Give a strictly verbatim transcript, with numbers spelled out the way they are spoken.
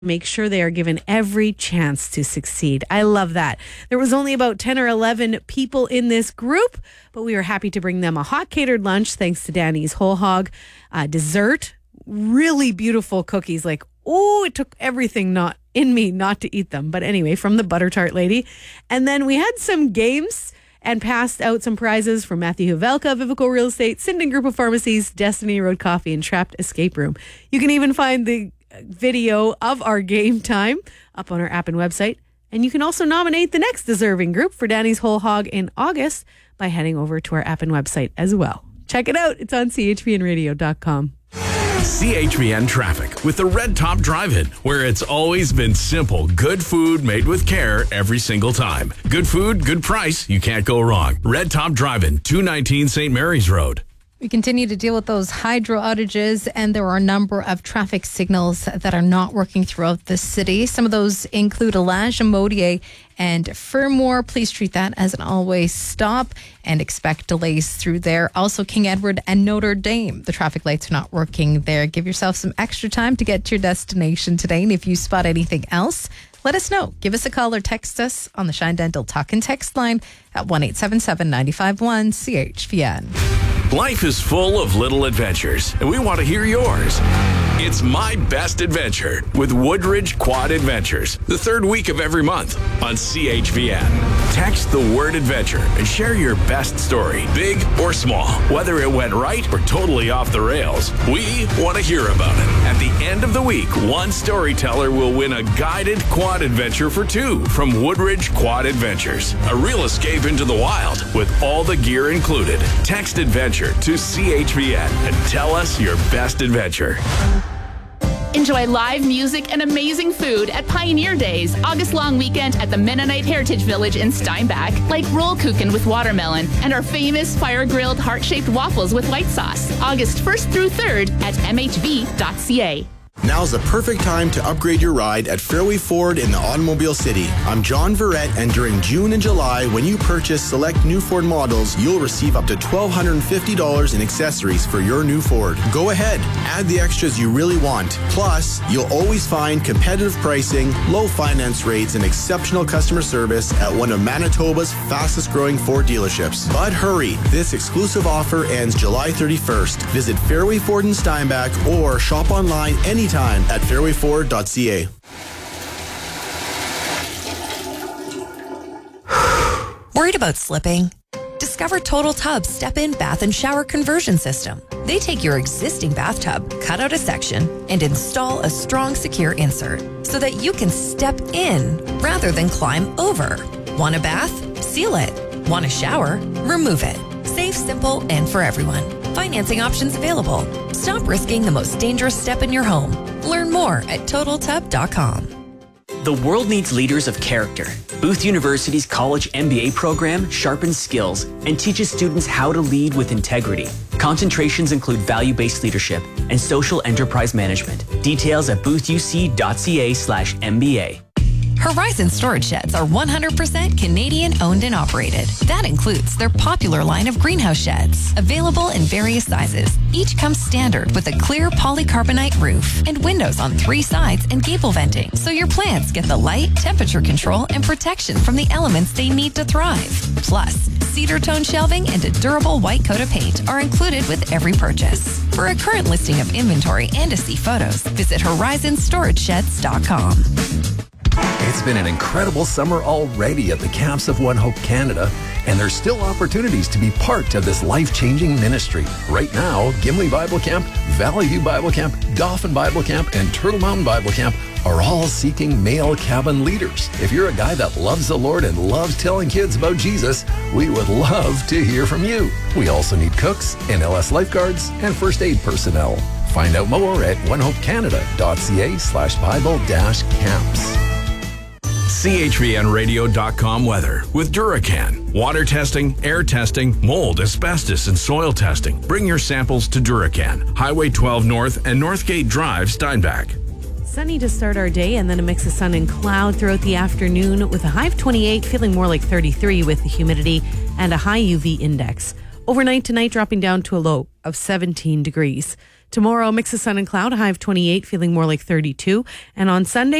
make sure they are given every chance to succeed. I love that. There was only about ten or eleven people in this group, but we were happy to bring them a hot catered lunch thanks to Danny's Whole Hog. Uh, dessert, really beautiful cookies. Like, oh, it took everything not in me not to eat them. But anyway, from the Butter Tart lady. And then we had some games and passed out some prizes from Matthew Havelka, Vivico Real Estate, Sinden Group of Pharmacies, Destiny Road Coffee, and Trapped Escape Room. You can even find the video of our game time up on our app and website. And you can also nominate the next deserving group for Danny's Whole Hog in August by heading over to our app and website as well. Check it out. It's on C H V N radio dot com. C H V N traffic with the Red Top Drive-In, where it's always been simple. Good food made with care every single time. Good food, good price. You can't go wrong. Red Top Drive-In, two nineteen Saint Mary's Road. We continue to deal with those hydro outages, and there are a number of traffic signals that are not working throughout the city. Some of those include Elage, Modier, and Fermor. Please treat that as an always stop and expect delays through there. Also, King Edward and Notre Dame. The traffic lights are not working there. Give yourself some extra time to get to your destination today. And if you spot anything else, let us know. Give us a call or text us on the Shine Dental Talk and Text line at one eight seven seven, nine five one, C H V N. Life is full of little adventures, and we want to hear yours. It's My Best Adventure with Woodridge Quad Adventures, the third week of every month on C H V N. Text the word adventure and share your best story, big or small. Whether it went right or totally off the rails, we want to hear about it. At the end of the week, one storyteller will win a guided quad adventure for two from Woodridge Quad Adventures. A real escape into the wild with all the gear included. Text adventure to C H V N and tell us your best adventure. Enjoy live music and amazing food at Pioneer Days, August long weekend at the Mennonite Heritage Village in Steinbach, like roll kuchen with watermelon and our famous fire-grilled heart-shaped waffles with white sauce, August first through third at m h v dot c a. Now's the perfect time to upgrade your ride at Fairway Ford in the Automobile City. I'm John Verrett, and during June and July, when you purchase select new Ford models, you'll receive up to one thousand two hundred fifty dollars in accessories for your new Ford. Go ahead, add the extras you really want. Plus, you'll always find competitive pricing, low finance rates, and exceptional customer service at one of Manitoba's fastest growing Ford dealerships. But hurry, this exclusive offer ends July thirty-first. Visit Fairway Ford in Steinbach or shop online anytime at fairway ford dot c a. Worried about slipping? Discover Total Tub's step-in bath and shower conversion system. They take your existing bathtub, cut out a section, and install a strong, secure insert so that you can step in rather than climb over. Want a bath? Seal it. Want a shower? Remove it. Safe, simple, and for everyone. Financing options available. Stop risking the most dangerous step in your home. Learn more at total tub dot com. The world needs leaders of character. Booth University's college M B A program sharpens skills and teaches students how to lead with integrity. Concentrations include value-based leadership and social enterprise management. Details at booth u c dot c a slash m b a. Horizon Storage Sheds are one hundred percent Canadian owned and operated. That includes their popular line of greenhouse sheds, available in various sizes. Each comes standard with a clear polycarbonate roof and windows on three sides and gable venting, so your plants get the light, temperature control, and protection from the elements they need to thrive. Plus, cedar tone shelving and a durable white coat of paint are included with every purchase. For a current listing of inventory and to see photos, visit horizon storage sheds dot com. It's been an incredible summer already at the camps of One Hope Canada, and there's still opportunities to be part of this life-changing ministry. Right now, Gimli Bible Camp, Valley View Bible Camp, Dauphin Bible Camp, and Turtle Mountain Bible Camp are all seeking male cabin leaders. If you're a guy that loves the Lord and loves telling kids about Jesus, we would love to hear from you. We also need cooks, N L S lifeguards, and first aid personnel. Find out more at one hope canada dot c a slash Bible dash camps. C H V N radio dot com weather with Duracan. Water testing, air testing, mold, asbestos, and soil testing. Bring your samples to Duracan. Highway twelve North and Northgate Drive, Steinbach. Sunny to start our day, and then a mix of sun and cloud throughout the afternoon with a high of twenty-eight, feeling more like thirty-three with the humidity and a high U V index. Overnight tonight dropping down to a low of seventeen degrees. Tomorrow, mix of sun and cloud, a high of twenty-eight, feeling more like thirty-two. And on Sunday,